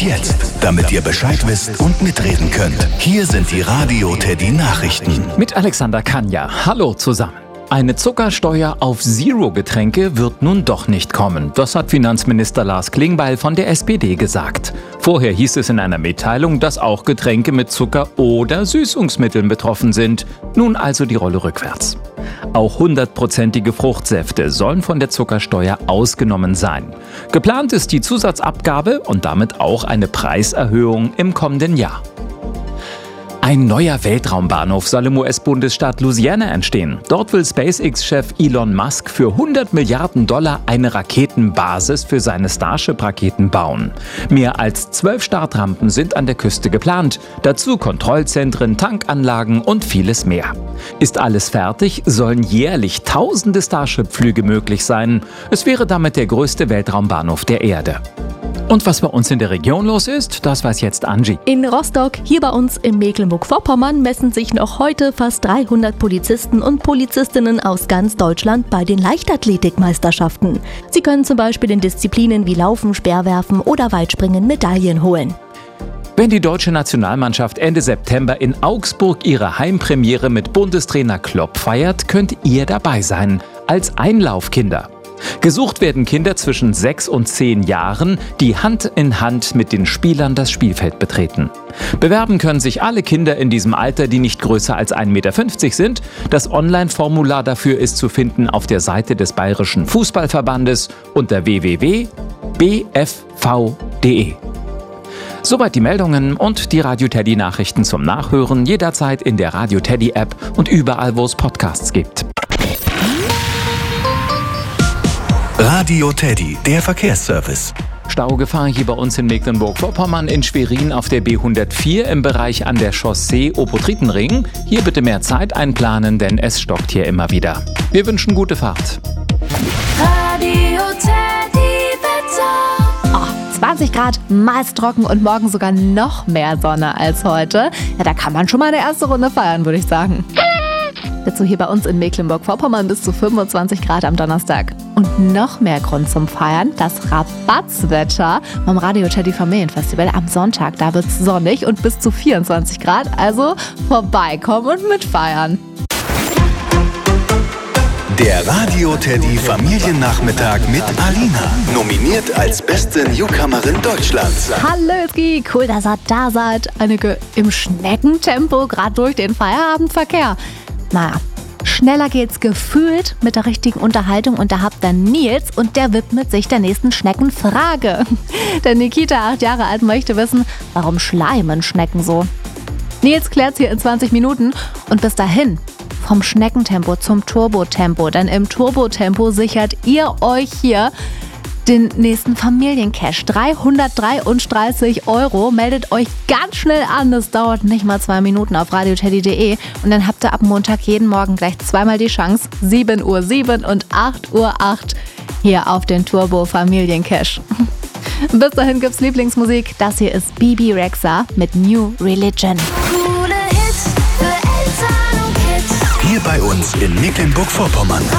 jetzt, damit ihr Bescheid wisst und mitreden könnt. Hier sind die Radio Teddy Nachrichten. Mit Alexander Kanja. Hallo zusammen. Eine Zuckersteuer auf Zero-Getränke wird nun doch nicht kommen. Das hat Finanzminister Lars Klingbeil von der SPD gesagt. Vorher hieß es in einer Mitteilung, dass auch Getränke mit Zucker oder Süßungsmitteln betroffen sind. Nun also die Rolle rückwärts. Auch 100%ige Fruchtsäfte sollen von der Zuckersteuer ausgenommen sein. Geplant ist die Zusatzabgabe und damit auch eine Preiserhöhung im kommenden Jahr. Ein neuer Weltraumbahnhof soll im US-Bundesstaat Louisiana entstehen. Dort will SpaceX-Chef Elon Musk für $100 Milliarden eine Raketenbasis für seine Starship-Raketen bauen. Mehr als 12 Startrampen sind an der Küste geplant. Dazu Kontrollzentren, Tankanlagen und vieles mehr. Ist alles fertig, sollen jährlich tausende Starship-Flüge möglich sein. Es wäre damit der größte Weltraumbahnhof der Erde. Und was bei uns in der Region los ist, das weiß jetzt Angie. In Rostock, hier bei uns in Mecklenburg-Vorpommern, messen sich noch heute fast 300 Polizisten und Polizistinnen aus ganz Deutschland bei den Leichtathletikmeisterschaften. Sie können zum Beispiel in Disziplinen wie Laufen, Speerwerfen oder Weitspringen Medaillen holen. Wenn die deutsche Nationalmannschaft Ende September in Augsburg ihre Heimpremiere mit Bundestrainer Klopp feiert, könnt ihr dabei sein, als Einlaufkinder. Gesucht werden Kinder zwischen 6 und 10 Jahren, die Hand in Hand mit den Spielern das Spielfeld betreten. Bewerben können sich alle Kinder in diesem Alter, die nicht größer als 1,50 Meter sind. Das Online-Formular dafür ist zu finden auf der Seite des Bayerischen Fußballverbandes unter www.bfv.de. Soweit die Meldungen und die Radio Teddy Nachrichten zum Nachhören jederzeit in der Radio Teddy App und überall, wo es Podcasts gibt. Radio Teddy, der Verkehrsservice. Staugefahr hier bei uns in Mecklenburg-Vorpommern, in Schwerin auf der B104 im Bereich an der Chaussee Obotritenring. Hier bitte mehr Zeit einplanen, denn es stockt hier immer wieder. Wir wünschen gute Fahrt. Radio Teddy Wetter. 20 Grad, meist trocken und morgen sogar noch mehr Sonne als heute. Ja, da kann man schon mal eine erste Runde feiern, würde ich sagen. Dazu hier bei uns in Mecklenburg-Vorpommern bis zu 25 Grad am Donnerstag. Und noch mehr Grund zum Feiern, das Rabattwetter beim Radio Teddy Familienfestival am Sonntag. Da wird's sonnig und bis zu 24 Grad, also vorbeikommen und mitfeiern. Der Radio Teddy Familiennachmittag mit Alina. Nominiert als beste Newcomerin Deutschlands. Hallöski, cool, dass ihr da seid. Einige im Schneckentempo, gerade durch den Feierabendverkehr. Naja, schneller geht's gefühlt mit der richtigen Unterhaltung und da habt ihr Nils und der widmet sich der nächsten Schneckenfrage. Der Nikita, 8 Jahre alt, möchte wissen, warum schleimen Schnecken so? Nils klärt's hier in 20 Minuten und bis dahin vom Schneckentempo zum Turbotempo, denn im Turbotempo sichert ihr euch hier den nächsten Familiencash. 333 €. Meldet euch ganz schnell an. Das dauert nicht mal 2 Minuten auf radioteddy.de. Und dann habt ihr ab Montag jeden Morgen gleich zweimal die Chance. 7:07 und 8:08 hier auf den Turbo Familiencash. Bis dahin gibt's Lieblingsmusik. Das hier ist Bibi Rexha mit New Religion. Coole Hits für Eltern und Kids. Hier bei uns in Mecklenburg-Vorpommern.